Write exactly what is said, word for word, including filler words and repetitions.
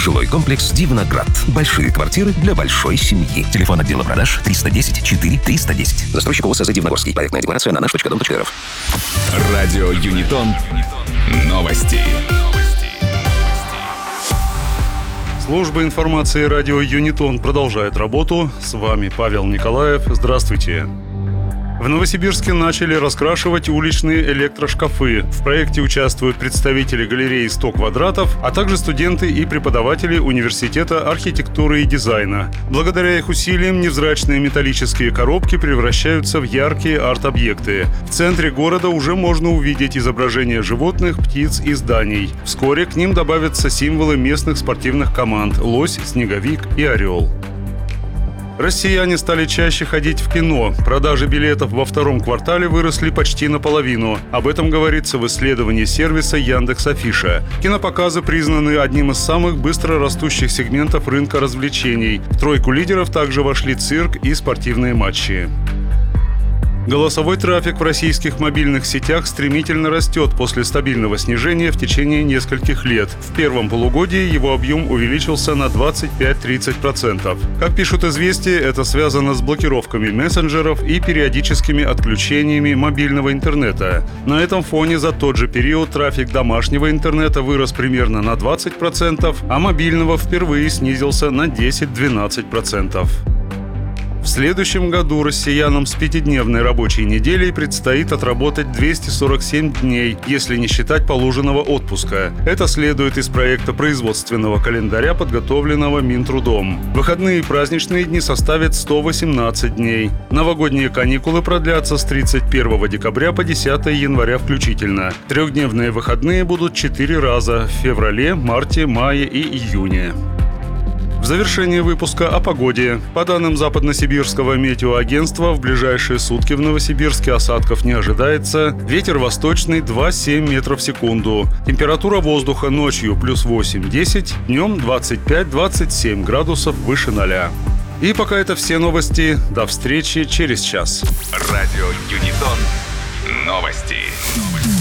Жилой комплекс «Дивноград». Большие квартиры для большой семьи. Телефон отдела продаж триста десять четыре триста десять. Застройщик ОСЗ «Дивногорский». Проектная декларация на наш точка дом точка р ф. Радио Юнитон. Новости. Служба информации радио Юнитон продолжает работу. С вами Павел Николаев. Здравствуйте. В Новосибирске начали раскрашивать уличные электрошкафы. В проекте участвуют представители галереи сто квадратов, а также студенты и преподаватели Университета архитектуры и дизайна. Благодаря их усилиям невзрачные металлические коробки превращаются в яркие арт-объекты. В центре города уже можно увидеть изображения животных, птиц и зданий. Вскоре к ним добавятся символы местных спортивных команд – лось, снеговик и орел. Россияне стали чаще ходить в кино. Продажи билетов во втором квартале выросли почти наполовину. Об этом говорится в исследовании сервиса Яндекс.Афиша. Кинопоказы признаны одним из самых быстро растущих сегментов рынка развлечений. В тройку лидеров также вошли цирк и спортивные матчи. Голосовой трафик в российских мобильных сетях стремительно растет после стабильного снижения в течение нескольких лет. В первом полугодии его объем увеличился на двадцать пять-тридцать процентов. Как пишут «Известия», это связано с блокировками мессенджеров и периодическими отключениями мобильного интернета. На этом фоне за тот же период трафик домашнего интернета вырос примерно на двадцать процентов, а мобильного впервые снизился на десять-двенадцать процентов. В следующем году россиянам с пятидневной рабочей неделей предстоит отработать двести сорок семь дней, если не считать положенного отпуска. Это следует из проекта производственного календаря, подготовленного Минтрудом. Выходные и праздничные дни составят сто восемнадцать дней. Новогодние каникулы продлятся с тридцать первого декабря по десятое января включительно. Трехдневные выходные будут четыре раза – в феврале, марте, мае и июне. В завершении выпуска о погоде. По данным Западносибирского метеоагентства, в ближайшие сутки в Новосибирске осадков не ожидается. Ветер восточный два-семь метров в секунду. Температура воздуха ночью плюс восемь-десять, днем двадцать пять-двадцать семь градусов выше ноля. И пока это все новости. До встречи через час. Радио Юнитон. Новости.